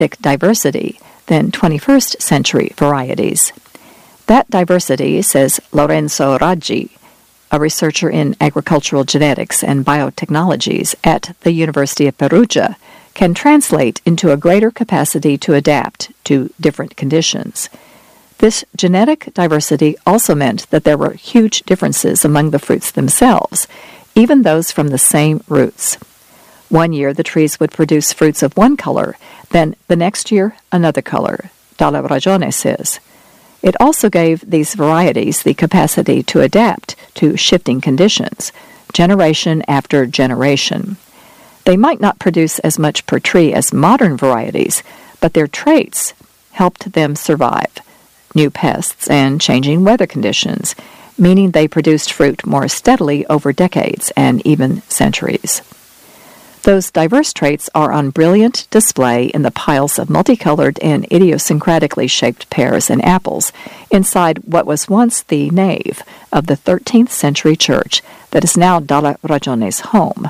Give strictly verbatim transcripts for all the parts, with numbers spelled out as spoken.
diversity than twenty-first century varieties. That diversity, says Lorenzo Raggi, a researcher in agricultural genetics and biotechnologies at the University of Perugia, can translate into a greater capacity to adapt to different conditions. This genetic diversity also meant that there were huge differences among the fruits themselves, even those from the same roots. One year the trees would produce fruits of one color, then the next year another color, Dalla Ragione says. It also gave these varieties the capacity to adapt to shifting conditions, generation after generation. They might not produce as much per tree as modern varieties, but their traits helped them survive new pests and changing weather conditions, meaning they produced fruit more steadily over decades and even centuries. Those diverse traits are on brilliant display in the piles of multicolored and idiosyncratically shaped pears and apples inside what was once the nave of the thirteenth century church that is now Dalla Ragione's home.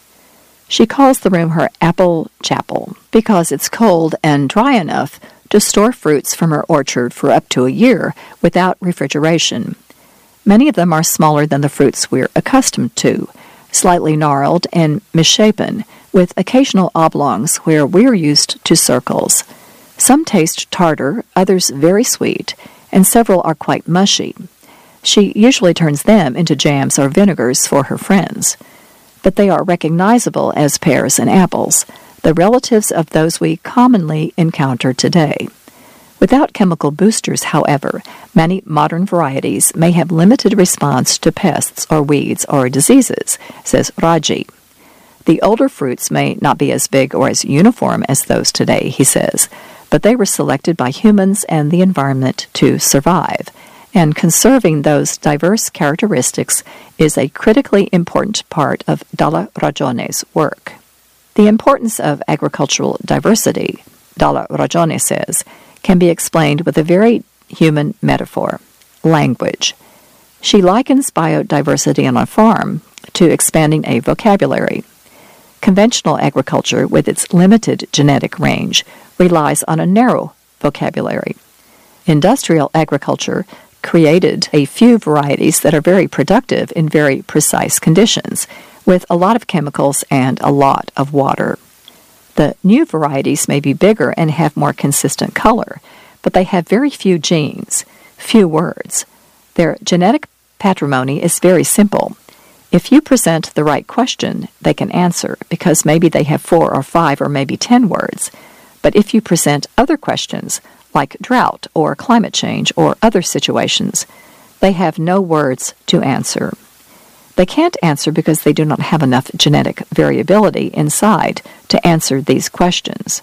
She calls the room her apple chapel because it's cold and dry enough to store fruits from her orchard for up to a year without refrigeration. Many of them are smaller than the fruits we're accustomed to, slightly gnarled and misshapen, with occasional oblongs where we're used to circles. Some taste tartar, others very sweet, and several are quite mushy. She usually turns them into jams or vinegars for her friends. But they are recognizable as pears and apples, the relatives of those we commonly encounter today. Without chemical boosters, however, many modern varieties may have limited response to pests or weeds or diseases, says Raggi. The older fruits may not be as big or as uniform as those today, he says, but they were selected by humans and the environment to survive, and conserving those diverse characteristics is a critically important part of Dalla Ragione's work. The importance of agricultural diversity, Dalla Ragione says, can be explained with a very human metaphor, language. She likens biodiversity on a farm to expanding a vocabulary. Conventional agriculture, with its limited genetic range, relies on a narrow vocabulary. Industrial agriculture created a few varieties that are very productive in very precise conditions, with a lot of chemicals and a lot of water. The new varieties may be bigger and have more consistent color, but they have very few genes, few words. Their genetic patrimony is very simple. If you present the right question, they can answer, because maybe they have four or five or maybe ten words. But if you present other questions, like drought or climate change or other situations, they have no words to answer. They can't answer because they do not have enough genetic variability inside to answer these questions.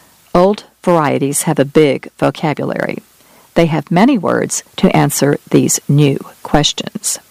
Old varieties have a big vocabulary. They have many words to answer these new questions.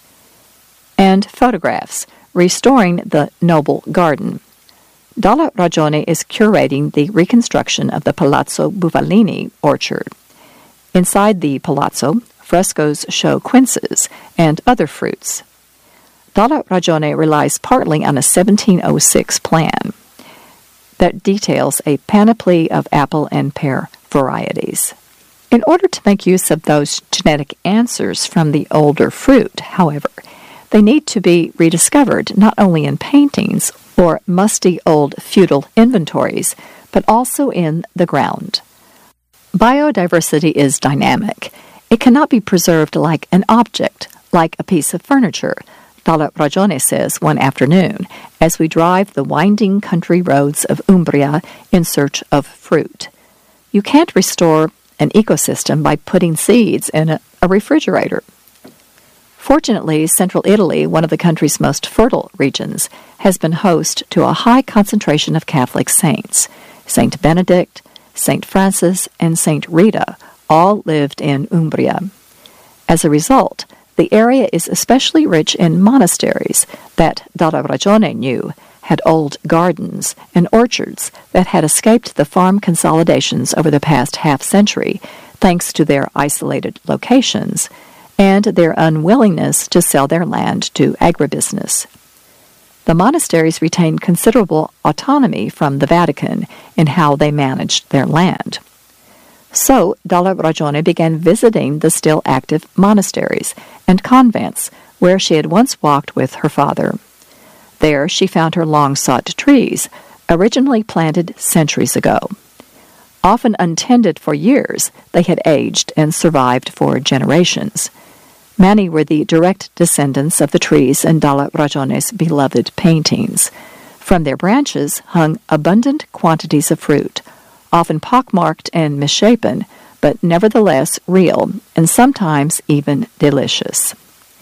And photographs, restoring the noble garden. Dalla Ragione is curating the reconstruction of the Palazzo Bufalini orchard. Inside the palazzo, frescoes show quinces and other fruits. Dalla Ragione relies partly on a seventeen oh six plan that details a panoply of apple and pear varieties. In order to make use of those genetic answers from the older fruit, however, they need to be rediscovered not only in paintings or musty old feudal inventories, but also in the ground. Biodiversity is dynamic. It cannot be preserved like an object, like a piece of furniture, Dalla Ragione says one afternoon, as we drive the winding country roads of Umbria in search of fruit. You can't restore an ecosystem by putting seeds in a, a refrigerator. Fortunately, central Italy, one of the country's most fertile regions, has been host to a high concentration of Catholic saints. Saint Benedict, Saint Francis, and Saint Rita all lived in Umbria. As a result, the area is especially rich in monasteries that Dalla Ragione knew had old gardens and orchards that had escaped the farm consolidations over the past half-century thanks to their isolated locations and their unwillingness to sell their land to agribusiness. The monasteries retained considerable autonomy from the Vatican in how they managed their land. So, Dalla Ragione began visiting the still active monasteries and convents where she had once walked with her father. There she found her long-sought trees, originally planted centuries ago. Often untended for years, they had aged and survived for generations. Many were the direct descendants of the trees in Dalla Ragione's beloved paintings. From their branches hung abundant quantities of fruit, often pockmarked and misshapen, but nevertheless real, and sometimes even delicious.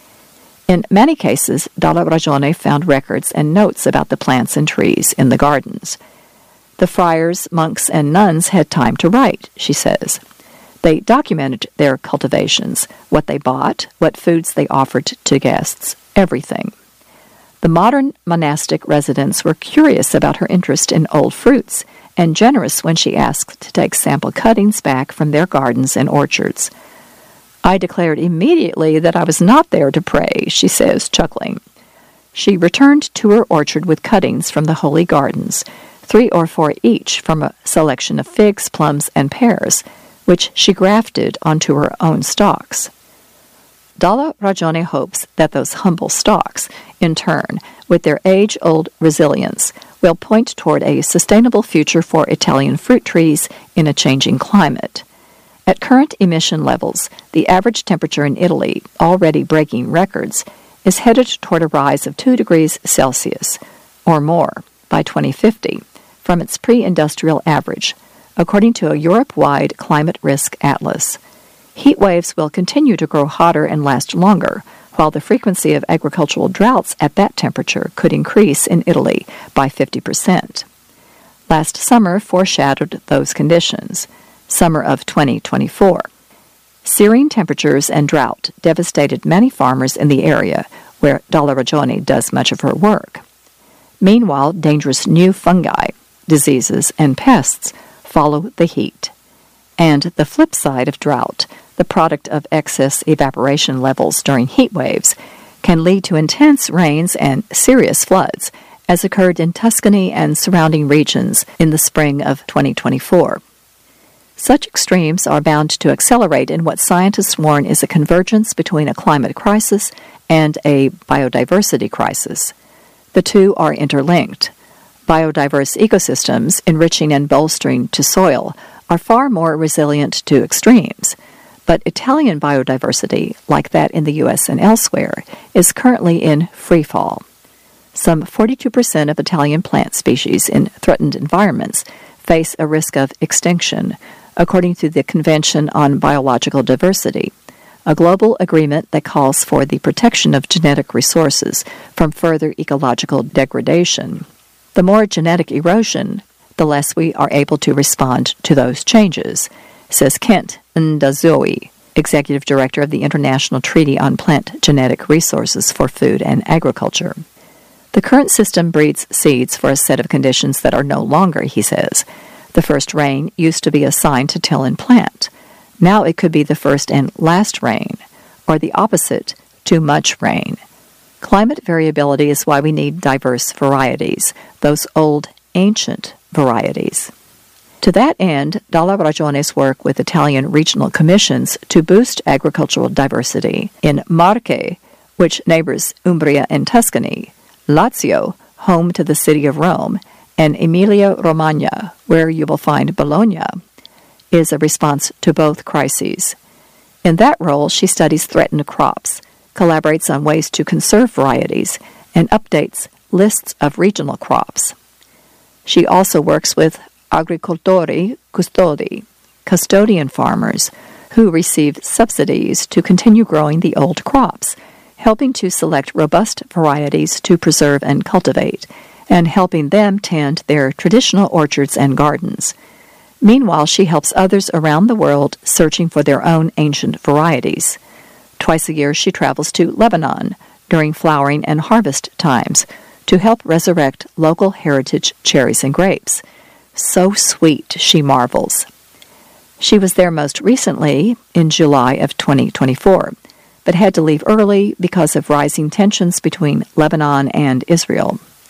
In many cases, Dalla Ragione found records and notes about the plants and trees in the gardens. The friars, monks, and nuns had time to write, she says. They documented their cultivations, what they bought, what foods they offered to guests, everything. The modern monastic residents were curious about her interest in old fruits, and generous when she asked to take sample cuttings back from their gardens and orchards. I declared immediately that I was not there to pray, she says, chuckling. She returned to her orchard with cuttings from the holy gardens, three or four each from a selection of figs, plums, and pears, which she grafted onto her own stalks. Dalla Ragione hopes that those humble stalks, in turn, with their age-old resilience, will point toward a sustainable future for Italian fruit trees in a changing climate. At current emission levels, the average temperature in Italy, already breaking records, is headed toward a rise of two degrees Celsius, or more, by twenty fifty, from its pre-industrial average, according to a Europe-wide climate risk atlas. Heat waves will continue to grow hotter and last longer, while the frequency of agricultural droughts at that temperature could increase in Italy by fifty percent. Last summer foreshadowed those conditions, summer of twenty twenty-four. Searing temperatures and drought devastated many farmers in the area where Dalla Ragione does much of her work. Meanwhile, dangerous new fungi, diseases, and pests follow the heat. And the flip side of drought, the product of excess evaporation levels during heat waves, can lead to intense rains and serious floods, as occurred in Tuscany and surrounding regions in the spring of twenty twenty-four. Such extremes are bound to accelerate in what scientists warn is a convergence between a climate crisis and a biodiversity crisis. The two are interlinked. Biodiverse ecosystems, enriching and bolstering to soil, are far more resilient to extremes. But Italian biodiversity, like that in the U S and elsewhere, is currently in freefall. Some forty-two percent of Italian plant species in threatened environments face a risk of extinction, according to the Convention on Biological Diversity, a global agreement that calls for the protection of genetic resources from further ecological degradation. The more genetic erosion, the less we are able to respond to those changes, says Kent Ndazoi, Executive Director of the International Treaty on Plant Genetic Resources for Food and Agriculture. The current system breeds seeds for a set of conditions that are no longer, he says. The first rain used to be a sign to till and plant. Now it could be the first and last rain, or the opposite, too much rain. Climate variability is why we need diverse varieties, those old, ancient varieties. To that end, Dalla Ragione's work with Italian regional commissions to boost agricultural diversity in Marche, which neighbors Umbria and Tuscany, Lazio, home to the city of Rome, and Emilia-Romagna, where you will find Bologna, is a response to both crises. In that role, she studies threatened crops, collaborates on ways to conserve varieties, and updates lists of regional crops. She also works with agricoltori custodi, custodian farmers, who receive subsidies to continue growing the old crops, helping to select robust varieties to preserve and cultivate, and helping them tend their traditional orchards and gardens. Meanwhile, she helps others around the world searching for their own ancient varieties. Twice a year she travels to Lebanon during flowering and harvest times to help resurrect local heritage cherries and grapes. So sweet, she marvels. She was there most recently in July of twenty twenty-four, but had to leave early because of rising tensions between Lebanon and Israel.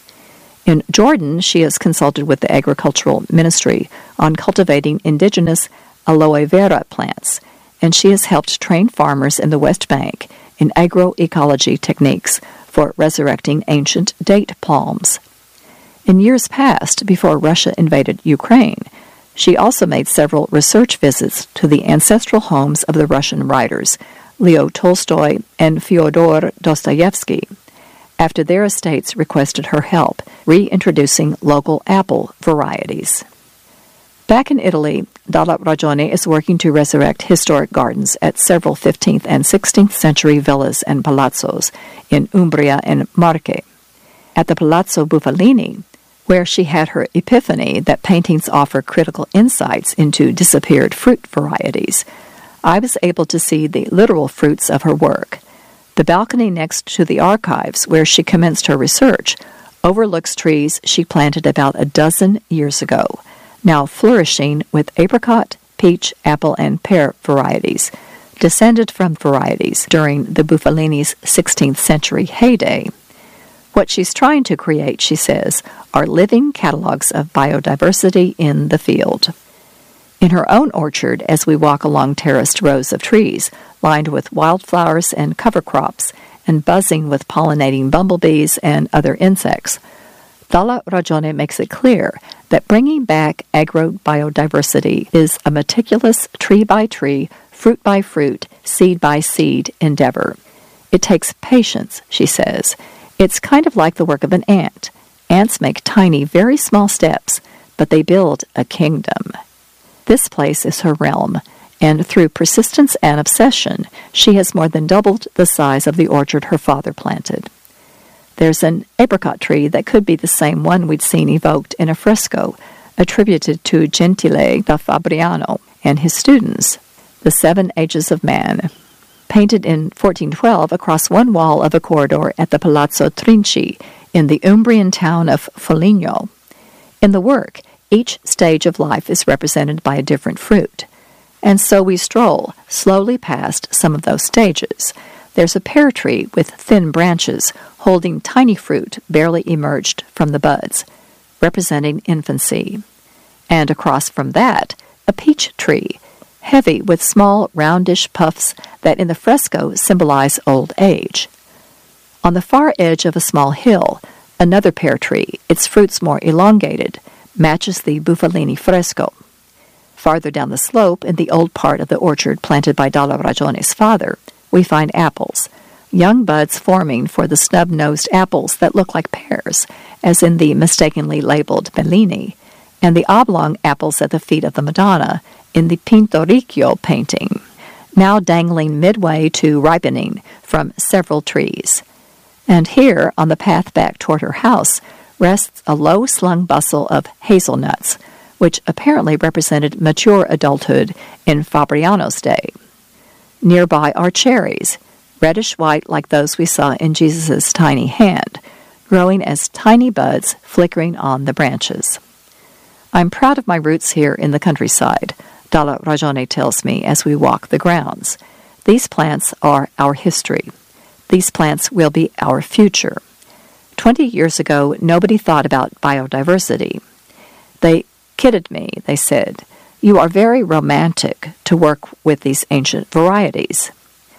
In Jordan, she has consulted with the Agricultural Ministry on cultivating indigenous aloe vera plants, and she has helped train farmers in the West Bank in agroecology techniques for resurrecting ancient date palms. In years past, before Russia invaded Ukraine, she also made several research visits to the ancestral homes of the Russian writers Leo Tolstoy and Fyodor Dostoevsky, after their estates requested her help reintroducing local apple varieties. Back in Italy, Dalla Ragione is working to resurrect historic gardens at several fifteenth and sixteenth century villas and palazzos in Umbria and Marche. At the Palazzo Bufalini, where she had her epiphany that paintings offer critical insights into disappeared fruit varieties, I was able to see the literal fruits of her work. The balcony next to the archives where she commenced her research overlooks trees she planted about a dozen years ago, now flourishing with apricot, peach, apple, and pear varieties, descended from varieties during the Bufalini's sixteenth century heyday. What she's trying to create, she says, are living catalogs of biodiversity in the field. In her own orchard, as we walk along terraced rows of trees, lined with wildflowers and cover crops, and buzzing with pollinating bumblebees and other insects, Dalla Ragione makes it clear that bringing back agrobiodiversity is a meticulous tree-by-tree, fruit-by-fruit, seed-by-seed endeavor. It takes patience, she says. It's kind of like the work of an ant. Ants make tiny, very small steps, but they build a kingdom. This place is her realm, and through persistence and obsession, she has more than doubled the size of the orchard her father planted. There's an apricot tree that could be the same one we'd seen evoked in a fresco attributed to Gentile da Fabriano and his students, The Seven Ages of Man, painted in fourteen twelve across one wall of a corridor at the Palazzo Trinci in the Umbrian town of Foligno. In the work, each stage of life is represented by a different fruit, and so we stroll slowly past some of those stages. There's a pear tree with thin branches holding tiny fruit barely emerged from the buds, representing infancy. And across from that, a peach tree, heavy with small roundish puffs that in the fresco symbolize old age. On the far edge of a small hill, another pear tree, its fruits more elongated, matches the Bufalini fresco. Farther down the slope, in the old part of the orchard planted by Dalla Ragione's father, we find apples, young buds forming for the snub-nosed apples that look like pears, as in the mistakenly labeled Bellini, and the oblong apples at the feet of the Madonna in the Pinturicchio painting, now dangling midway to ripening from several trees. And here, on the path back toward her house, rests a low-slung bustle of hazelnuts, which apparently represented mature adulthood in Fabriano's day. Nearby are cherries, reddish-white like those we saw in Jesus' tiny hand, growing as tiny buds flickering on the branches. I'm proud of my roots here in the countryside, Dalla Ragione tells me as we walk the grounds. These plants are our history. These plants will be our future. Twenty years ago, nobody thought about biodiversity. They kidded me, they said. You are very romantic to work with these ancient varieties.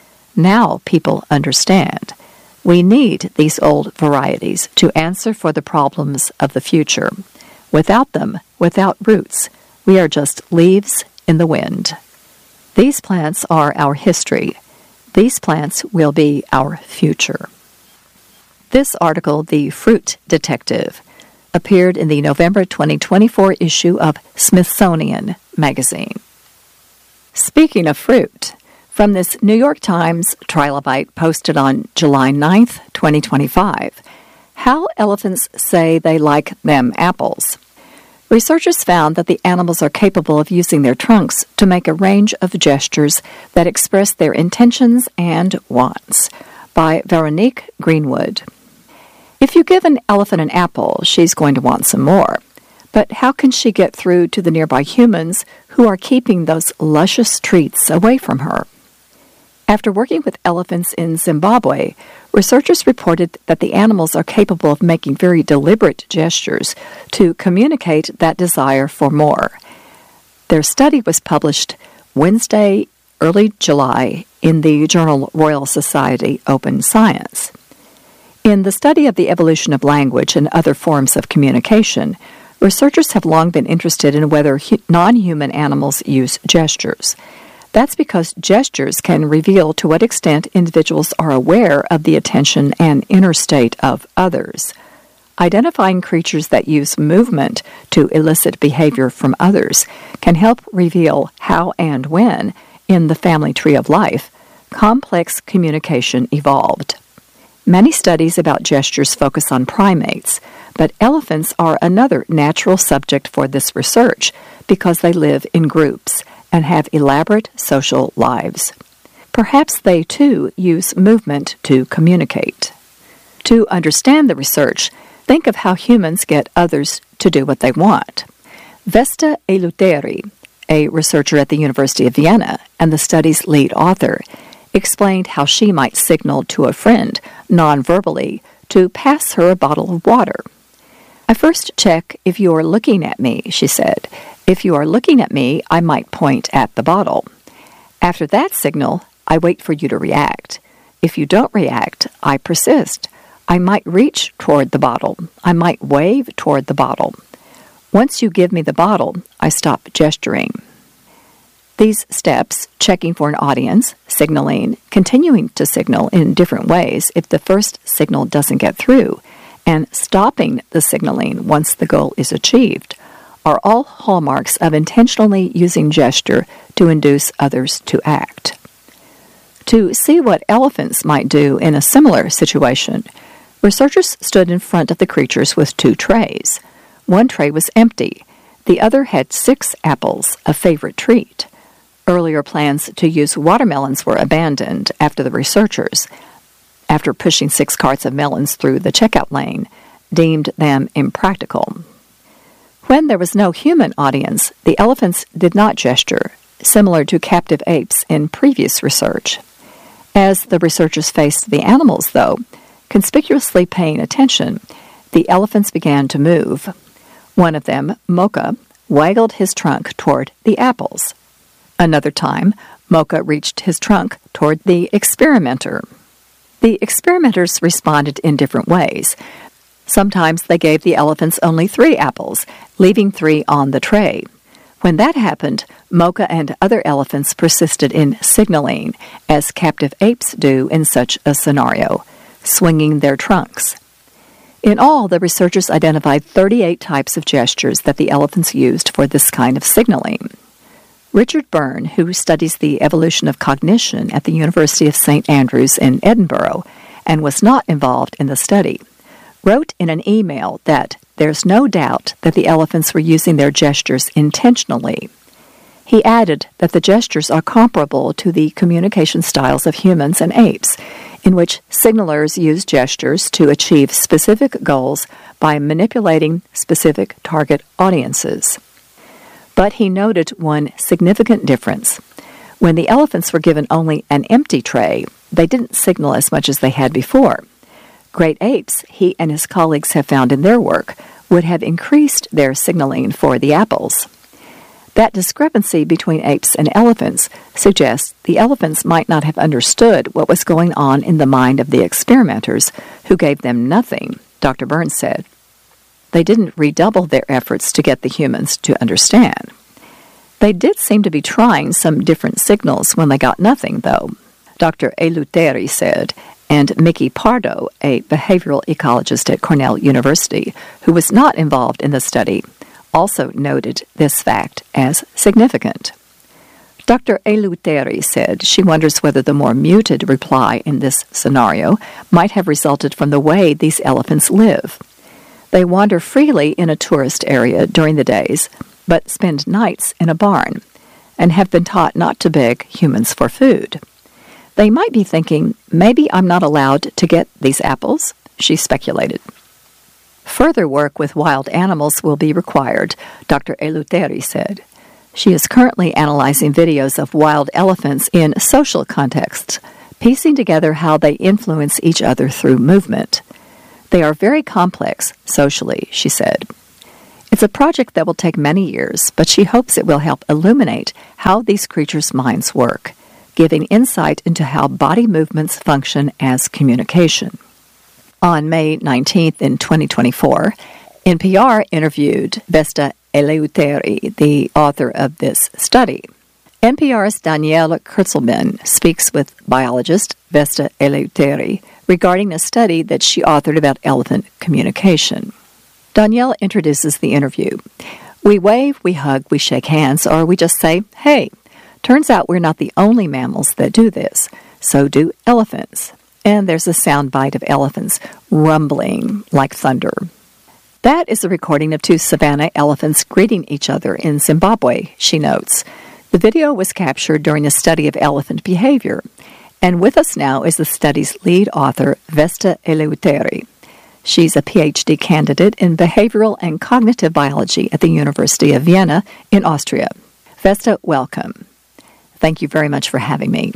Now people understand. We need these old varieties to answer for the problems of the future. Without them, without roots, we are just leaves in the wind. These plants are our history. These plants will be our future. This article, The Fruit Detective, appeared in the November twenty twenty-four issue of Smithsonian Magazine. Speaking of fruit, from this New York Times trilobite posted on July ninth, twenty twenty-five, how elephants say they like them apples. Researchers found that the animals are capable of using their trunks to make a range of gestures that express their intentions and wants. By Veronique Greenwood. If you give an elephant an apple, she's going to want some more. But how can she get through to the nearby humans who are keeping those luscious treats away from her? After working with elephants in Zimbabwe, researchers reported that the animals are capable of making very deliberate gestures to communicate that desire for more. Their study was published Wednesday, early July, in the journal Royal Society Open Science. In the study of the evolution of language and other forms of communication, researchers have long been interested in whether hu- non-human animals use gestures. That's because gestures can reveal to what extent individuals are aware of the attention and inner state of others. Identifying creatures that use movement to elicit behavior from others can help reveal how and when, in the family tree of life, complex communication evolved. Many studies about gestures focus on primates, but elephants are another natural subject for this research because they live in groups and have elaborate social lives. Perhaps they, too, use movement to communicate. To understand the research, think of how humans get others to do what they want. Vesta Eleuteri, a researcher at the University of Vienna and the study's lead author, explained how she might signal to a friend, non-verbally, to pass her a bottle of water. "I first check if you are looking at me," she said. "If you are looking at me, I might point at the bottle. After that signal, I wait for you to react. If you don't react, I persist. I might reach toward the bottle. I might wave toward the bottle. Once you give me the bottle, I stop gesturing." These steps, checking for an audience, signaling, continuing to signal in different ways if the first signal doesn't get through, and stopping the signaling once the goal is achieved, are all hallmarks of intentionally using gesture to induce others to act. To see what elephants might do in a similar situation, researchers stood in front of the creatures with two trays. One tray was empty. The other had six apples, a favorite treat. Earlier plans to use watermelons were abandoned after the researchers, after pushing six carts of melons through the checkout lane, deemed them impractical. When there was no human audience, the elephants did not gesture, similar to captive apes in previous research. As the researchers faced the animals, though, conspicuously paying attention, the elephants began to move. One of them, Mocha, waggled his trunk toward the apples. Another time, Mocha reached his trunk toward the experimenter. The experimenters responded in different ways. Sometimes they gave the elephants only three apples, leaving three on the tray. When that happened, Mocha and other elephants persisted in signaling, as captive apes do in such a scenario, swinging their trunks. In all, the researchers identified thirty-eight types of gestures that the elephants used for this kind of signaling. Richard Byrne, who studies the evolution of cognition at the University of Saint Andrews in Edinburgh and was not involved in the study, wrote in an email that there's no doubt that the elephants were using their gestures intentionally. He added that the gestures are comparable to the communication styles of humans and apes, in which signalers use gestures to achieve specific goals by manipulating specific target audiences. But he noted one significant difference. When the elephants were given only an empty tray, they didn't signal as much as they had before. Great apes, he and his colleagues have found in their work, would have increased their signaling for the apples. That discrepancy between apes and elephants suggests the elephants might not have understood what was going on in the mind of the experimenters, who gave them nothing, Doctor Burns said. They didn't redouble their efforts to get the humans to understand. They did seem to be trying some different signals when they got nothing, though, Doctor Eleuteri said, and Mickey Pardo, a behavioral ecologist at Cornell University, who was not involved in the study, also noted this fact as significant. Doctor Eleuteri said she wonders whether the more muted reply in this scenario might have resulted from the way these elephants live. They wander freely in a tourist area during the days, but spend nights in a barn, and have been taught not to beg humans for food. They might be thinking, maybe I'm not allowed to get these apples, she speculated. Further work with wild animals will be required, Doctor Eleuteri said. She is currently analyzing videos of wild elephants in social contexts, piecing together how they influence each other through movement. They are very complex socially, she said. It's a project that will take many years, but she hopes it will help illuminate how these creatures' minds work, giving insight into how body movements function as communication. On May nineteenth in twenty twenty-four, N P R interviewed Vesta Eleuteri, the author of this study. N P R's Danielle Kurtzelman speaks with biologist Vesta Eleuteri regarding a study that she authored about elephant communication. Danielle introduces the interview. We wave, we hug, we shake hands, or we just say, hey. Turns out we're not the only mammals that do this. So do elephants. And there's a sound bite of elephants rumbling like thunder. That is a recording of two savanna elephants greeting each other in Zimbabwe, she notes. The video was captured during a study of elephant behavior. And with us now is the study's lead author, Vesta Eleuteri. She's a P H D candidate in behavioral and cognitive biology at the University of Vienna in Austria. Vesta, welcome. Thank you very much for having me.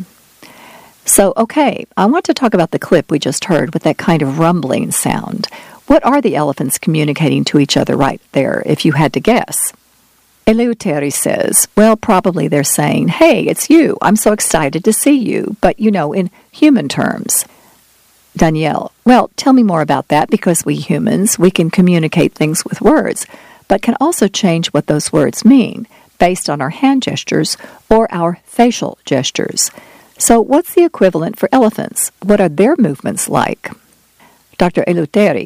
So, okay, I want to talk about the clip we just heard with that kind of rumbling sound. What are the elephants communicating to each other right there, if you had to guess? Eleuteri says, well, probably they're saying, hey, it's you. I'm so excited to see you, but, you know, in human terms. Danielle, well, tell me more about that, because we humans, we can communicate things with words, but can also change what those words mean based on our hand gestures or our facial gestures. So what's the equivalent for elephants? What are their movements like? Doctor Eleuteri,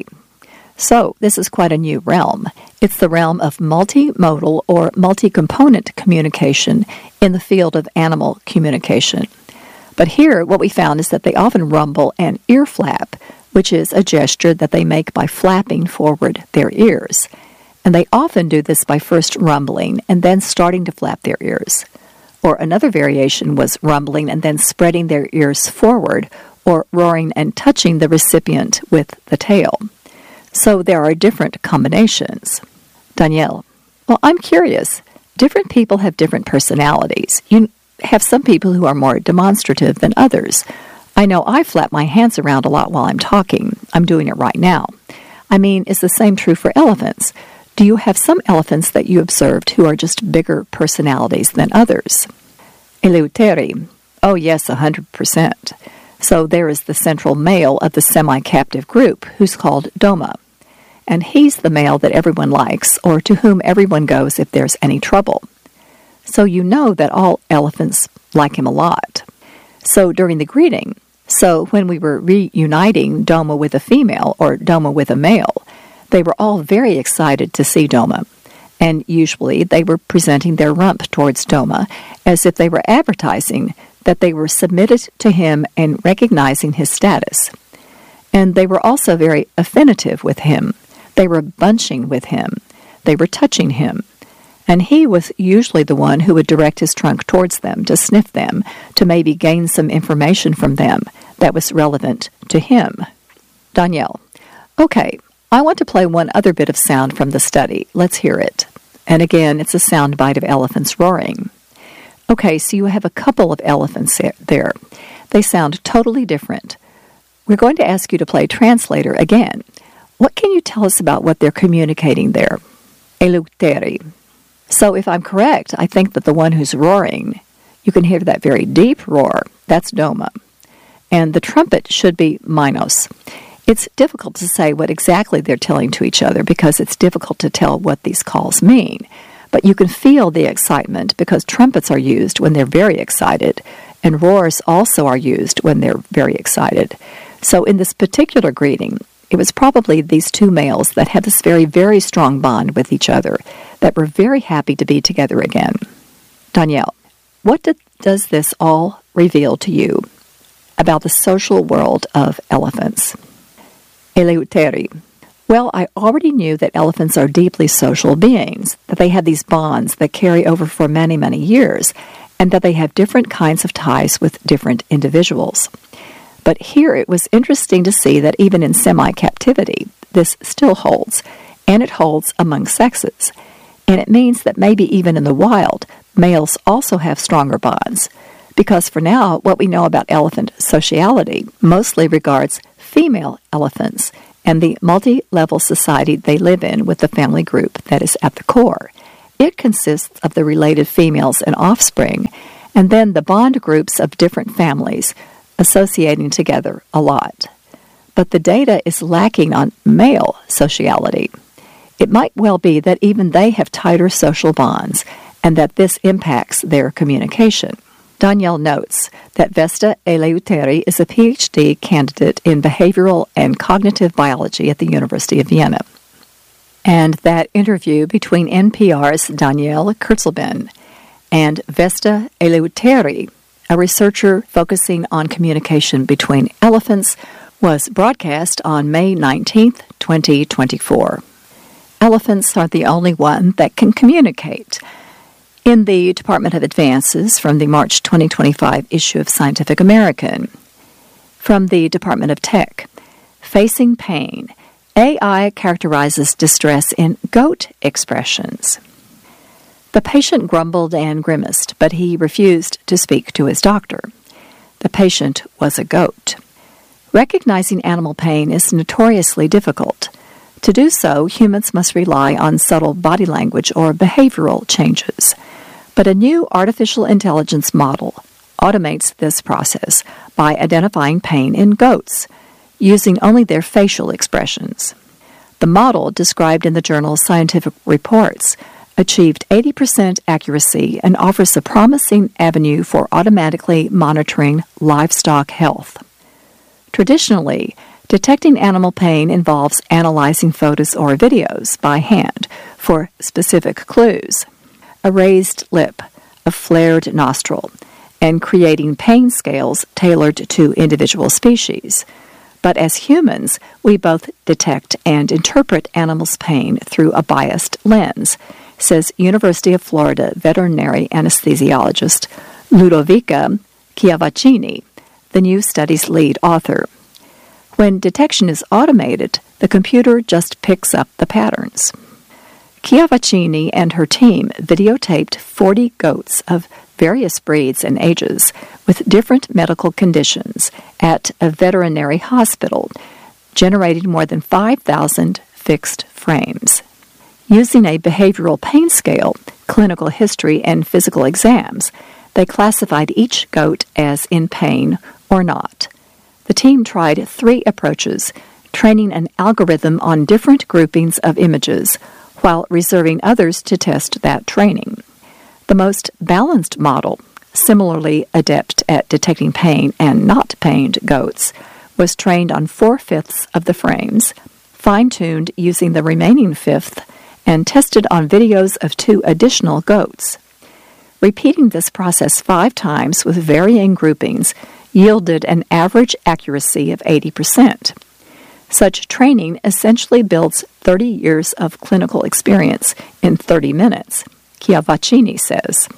so this is quite a new realm. It's the realm of multimodal or multi-component communication in the field of animal communication. But here, what we found is that they often rumble and ear flap, which is a gesture that they make by flapping forward their ears. And they often do this by first rumbling and then starting to flap their ears. Or another variation was rumbling and then spreading their ears forward, or roaring and touching the recipient with the tail. So there are different combinations. Danielle, well, I'm curious. Different people have different personalities. You have some people who are more demonstrative than others. I know I flap my hands around a lot while I'm talking. I'm doing it right now. I mean, is the same true for elephants? Do you have some elephants that you observed who are just bigger personalities than others? Eleuteri, oh yes, one hundred percent. So there is the central male of the semi-captive group, who's called Doma. And he's the male that everyone likes, or to whom everyone goes if there's any trouble. So you know that all elephants like him a lot. So during the greeting, so when we were reuniting Doma with a female or Doma with a male, they were all very excited to see Doma. And usually they were presenting their rump towards Doma as if they were advertising that they were submitted to him and recognizing his status. And they were also very affinitive with him. They were bunching with him. They were touching him. And he was usually the one who would direct his trunk towards them to sniff them, to maybe gain some information from them that was relevant to him. Danielle, okay, I want to play one other bit of sound from the study. Let's hear it. And again, it's a sound bite of elephants roaring. Okay, so you have a couple of elephants there. They sound totally different. We're going to ask you to play translator again. What can you tell us about what they're communicating there? Eleuteri. So if I'm correct, I think that the one who's roaring, you can hear that very deep roar. That's Doma. And the trumpet should be Minos. It's difficult to say what exactly they're telling to each other because it's difficult to tell what these calls mean. But you can feel the excitement because trumpets are used when they're very excited, and roars also are used when they're very excited. So in this particular greeting, it was probably these two males that had this very, very strong bond with each other, that were very happy to be together again. Danielle, what did, does this all reveal to you about the social world of elephants? Eleuteri. Well, I already knew that elephants are deeply social beings, that they have these bonds that carry over for many, many years, and that they have different kinds of ties with different individuals. But here it was interesting to see that even in semi-captivity, this still holds, and it holds among sexes. And it means that maybe even in the wild, males also have stronger bonds. Because for now, what we know about elephant sociality mostly regards female elephants and the multi-level society they live in with the family group that is at the core. It consists of the related females and offspring, and then the bond groups of different families associating together a lot. But the data is lacking on male sociality. It might well be that even they have tighter social bonds, and that this impacts their communication. Danielle notes that Vesta Eleuteri is a P H D candidate in behavioral and cognitive biology at the University of Vienna. And that interview between N P R's Danielle Kurzelben and Vesta Eleuteri, a researcher focusing on communication between elephants, was broadcast on May nineteenth, twenty twenty-four. Elephants are the only one that can communicate. In the Department of Advances from the March twenty twenty-five issue of Scientific American. From the Department of Tech, Facing Pain, A I characterizes distress in goat expressions. The patient grumbled and grimaced, but he refused to speak to his doctor. The patient was a goat. Recognizing animal pain is notoriously difficult. To do so, humans must rely on subtle body language or behavioral changes. But a new artificial intelligence model automates this process by identifying pain in goats, using only their facial expressions. The model, described in the journal Scientific Reports, achieved eighty percent accuracy and offers a promising avenue for automatically monitoring livestock health. Traditionally, detecting animal pain involves analyzing photos or videos by hand for specific clues. A raised lip, a flared nostril, and creating pain scales tailored to individual species. But as humans, we both detect and interpret animals' pain through a biased lens, says University of Florida veterinary anesthesiologist Ludovica Chiavaccini, the new study's lead author. When detection is automated, the computer just picks up the patterns. Chiavaccini and her team videotaped forty goats of various breeds and ages with different medical conditions at a veterinary hospital, generating more than five thousand fixed frames. Using a behavioral pain scale, clinical history, and physical exams, they classified each goat as in pain or not. The team tried three approaches, training an algorithm on different groupings of images, while reserving others to test that training. The most balanced model, similarly adept at detecting pain and not pained goats, was trained on four-fifths of the frames, fine-tuned using the remaining fifth, and tested on videos of two additional goats. Repeating this process five times with varying groupings yielded an average accuracy of eighty percent. Such training essentially builds thirty years of clinical experience in thirty minutes, Chiavaccini says.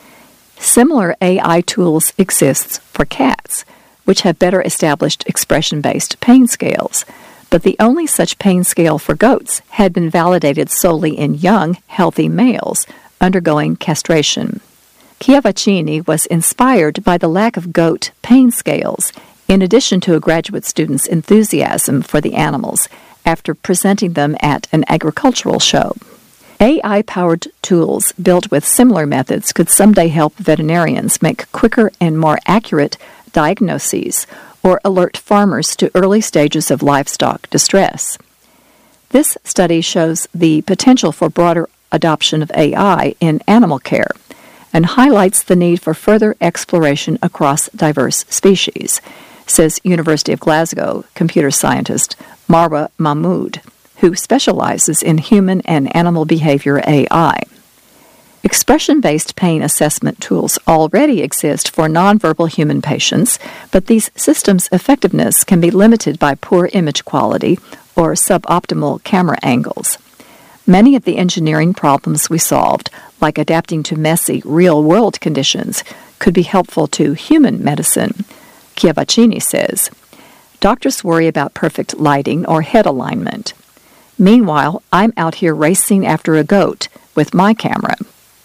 Similar A I tools exist for cats, which have better established expression-based pain scales, but the only such pain scale for goats had been validated solely in young, healthy males undergoing castration. Chiavaccini was inspired by the lack of goat pain scales, in addition to a graduate student's enthusiasm for the animals after presenting them at an agricultural show. A I-powered tools built with similar methods could someday help veterinarians make quicker and more accurate diagnoses or alert farmers to early stages of livestock distress. This study shows the potential for broader adoption of A I in animal care and highlights the need for further exploration across diverse species, says University of Glasgow computer scientist Marwa Mahmood, who specializes in human and animal behavior A I. Expression-based pain assessment tools already exist for nonverbal human patients, but these systems' effectiveness can be limited by poor image quality or suboptimal camera angles. Many of the engineering problems we solved, like adapting to messy, real-world conditions, could be helpful to human medicine, Chiavaccini says. Doctors worry about perfect lighting or head alignment. Meanwhile, I'm out here racing after a goat, with my camera.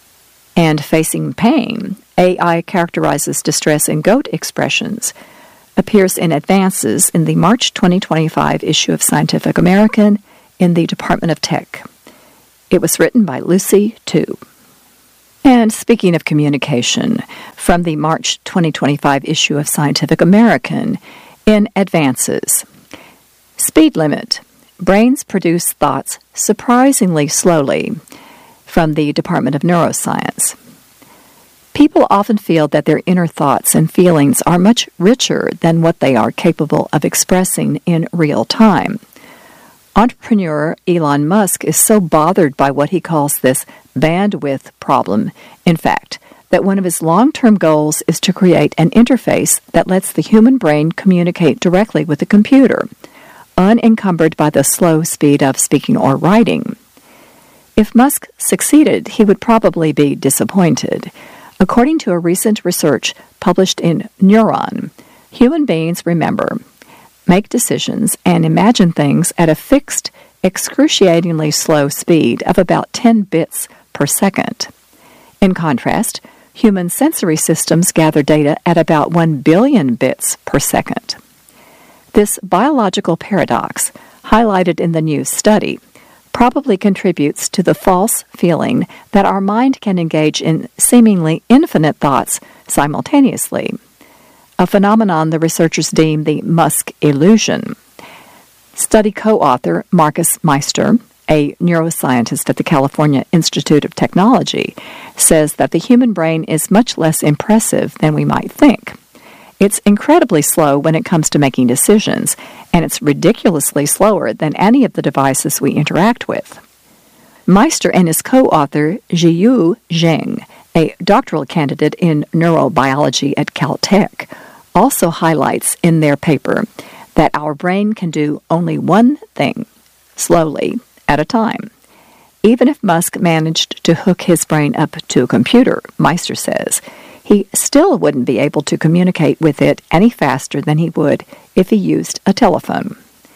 And facing pain, A I characterizes distress in goat expressions, appears in Advances in the March twenty twenty-five issue of Scientific American in the Department of Tech. It was written by Lucy Tu. And speaking of communication, from the March twenty twenty-five issue of Scientific American in Advances. Speed limit. Brains produce thoughts surprisingly slowly, from the Department of Neuroscience. People often feel that their inner thoughts and feelings are much richer than what they are capable of expressing in real time. Entrepreneur Elon Musk is so bothered by what he calls this bandwidth problem, in fact, that one of his long-term goals is to create an interface that lets the human brain communicate directly with the computer, unencumbered by the slow speed of speaking or writing. If Musk succeeded, he would probably be disappointed. According to a recent research published in Neuron, human beings remember, make decisions, and imagine things at a fixed, excruciatingly slow speed of about ten bits per second. In contrast, human sensory systems gather data at about one billion bits per second. This biological paradox, highlighted in the new study, probably contributes to the false feeling that our mind can engage in seemingly infinite thoughts simultaneously, a phenomenon the researchers deem the Musk illusion. Study co-author Marcus Meister, a neuroscientist at the California Institute of Technology, says that the human brain is much less impressive than we might think. It's incredibly slow when it comes to making decisions, and it's ridiculously slower than any of the devices we interact with. Meister and his co-author, Jiyu Zheng, a doctoral candidate in neurobiology at Caltech, also highlights in their paper that our brain can do only one thing, slowly, at a time. Even if Musk managed to hook his brain up to a computer, Meister says, he still wouldn't be able to communicate with it any faster than he would if he used a telephone.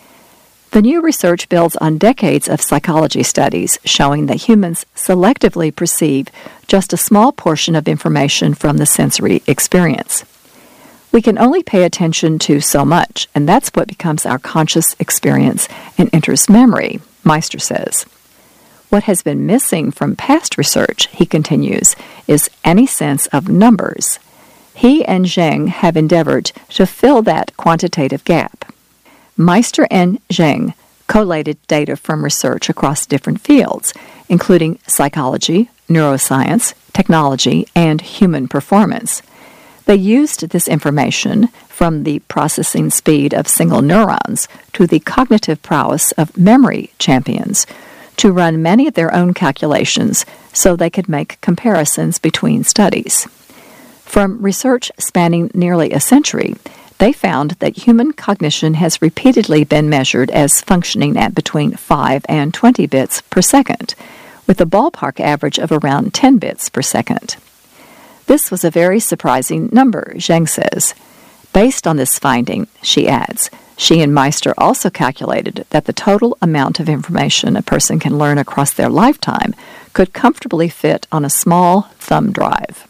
The new research builds on decades of psychology studies showing that humans selectively perceive just a small portion of information from the sensory experience. We can only pay attention to so much, and that's what becomes our conscious experience and enters memory, Meister says. What has been missing from past research, he continues, is any sense of numbers. He and Zheng have endeavored to fill that quantitative gap. Meister and Zheng collated data from research across different fields, including psychology, neuroscience, technology, and human performance. They used this information, from the processing speed of single neurons to the cognitive prowess of memory champions, to run many of their own calculations so they could make comparisons between studies. From research spanning nearly a century, they found that human cognition has repeatedly been measured as functioning at between five and twenty bits per second, with a ballpark average of around ten bits per second. This was a very surprising number, Zheng says. Based on this finding, she adds, she and Meister also calculated that the total amount of information a person can learn across their lifetime could comfortably fit on a small thumb drive.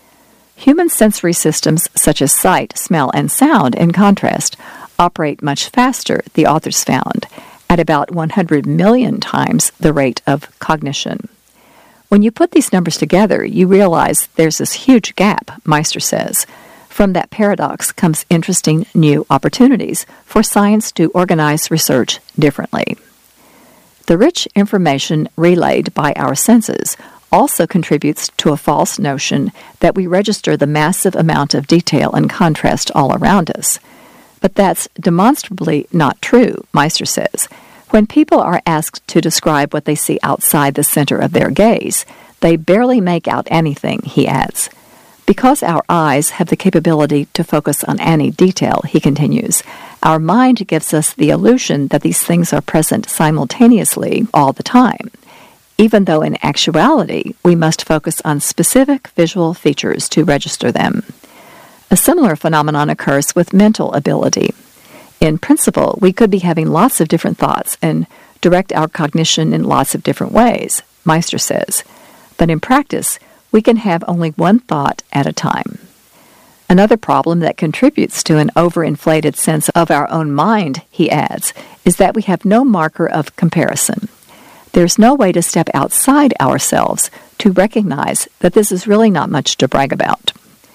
Human sensory systems such as sight, smell, and sound, in contrast, operate much faster, the authors found, at about one hundred million times the rate of cognition. When you put these numbers together, you realize there's this huge gap, Meister says. From that paradox comes interesting new opportunities for science to organize research differently. The rich information relayed by our senses also contributes to a false notion that we register the massive amount of detail and contrast all around us. But that's demonstrably not true, Meister says. When people are asked to describe what they see outside the center of their gaze, they barely make out anything, he adds. Because our eyes have the capability to focus on any detail, he continues, our mind gives us the illusion that these things are present simultaneously all the time, even though in actuality we must focus on specific visual features to register them. A similar phenomenon occurs with mental ability. In principle, we could be having lots of different thoughts and direct our cognition in lots of different ways, Meister says. But in practice, we can have only one thought at a time. Another problem that contributes to an overinflated sense of our own mind, he adds, is that we have no marker of comparison. There's no way to step outside ourselves to recognize that this is really not much to brag about.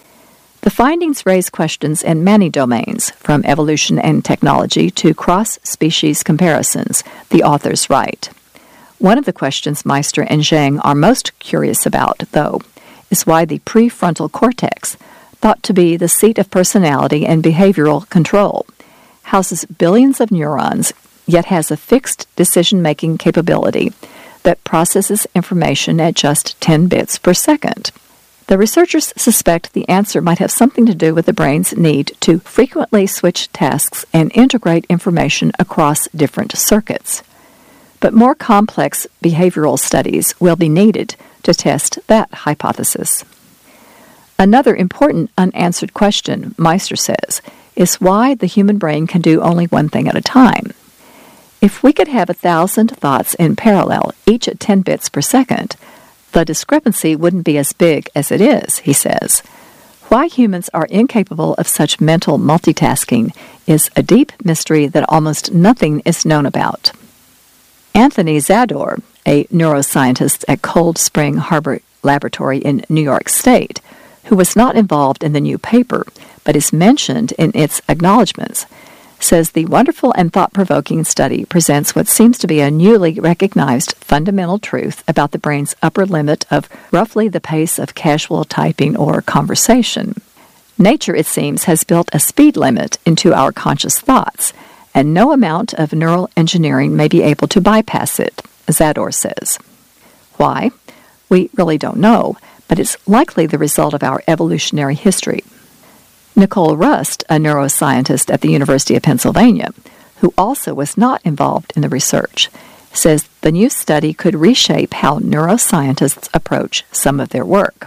The findings raise questions in many domains, from evolution and technology to cross-species comparisons, the authors write. One of the questions Meister and Zhang are most curious about, though, is why the prefrontal cortex, thought to be the seat of personality and behavioral control, houses billions of neurons, yet has a fixed decision-making capability that processes information at just ten bits per second. The researchers suspect the answer might have something to do with the brain's need to frequently switch tasks and integrate information across different circuits. But more complex behavioral studies will be needed to test that hypothesis. Another important unanswered question, Meister says, is why the human brain can do only one thing at a time. If we could have a thousand thoughts in parallel, each at ten bits per second, the discrepancy wouldn't be as big as it is, he says. Why humans are incapable of such mental multitasking is a deep mystery that almost nothing is known about. Anthony Zador, a neuroscientist at Cold Spring Harbor Laboratory in New York State, who was not involved in the new paper, but is mentioned in its acknowledgments, says the wonderful and thought-provoking study presents what seems to be a newly recognized fundamental truth about the brain's upper limit of roughly the pace of casual typing or conversation. Nature, it seems, has built a speed limit into our conscious thoughts, and no amount of neural engineering may be able to bypass it, Zador says. Why? We really don't know, but it's likely the result of our evolutionary history. Nicole Rust, a neuroscientist at the University of Pennsylvania, who also was not involved in the research, says the new study could reshape how neuroscientists approach some of their work.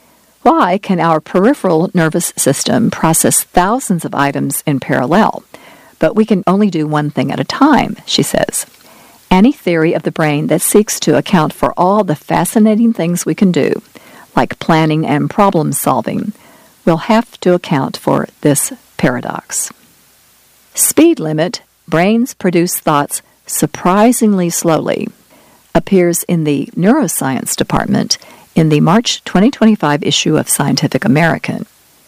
Why can our peripheral nervous system process thousands of items in parallel, but we can only do one thing at a time, she says. Any theory of the brain that seeks to account for all the fascinating things we can do, like planning and problem-solving, will have to account for this paradox. Speed limit, brains produce thoughts surprisingly slowly, appears in the Neuroscience Department in the March twenty twenty-five issue of Scientific American.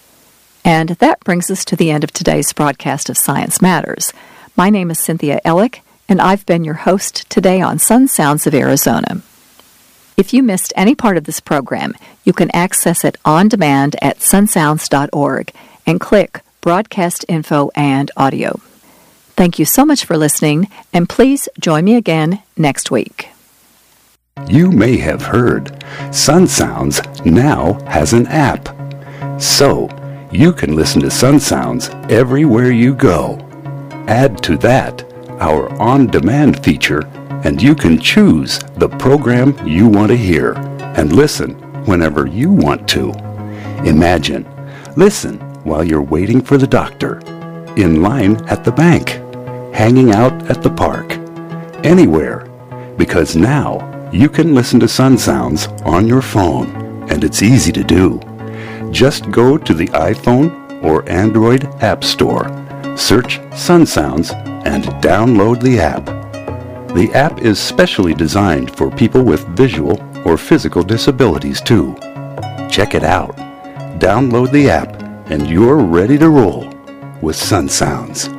And that brings us to the end of today's broadcast of Science Matters. My name is Cynthia Ellick, and I've been your host today on Sun Sounds of Arizona. If you missed any part of this program, you can access it on demand at sun sounds dot org and click Broadcast Info and Audio. Thank you so much for listening, and please join me again next week. You may have heard Sun Sounds now has an app. So, you can listen to Sun Sounds everywhere you go. Add to that our on-demand feature, and you can choose the program you want to hear and listen whenever you want to. Imagine, listen while you're waiting for the doctor, in line at the bank, hanging out at the park, anywhere, because now you can listen to Sun Sounds on your phone, and it's easy to do. Just go to the iPhone or Android App Store, search Sun Sounds, and download the app. The app is specially designed for people with visual or physical disabilities too. Check it out. Download the app, and you're ready to roll with Sun Sounds.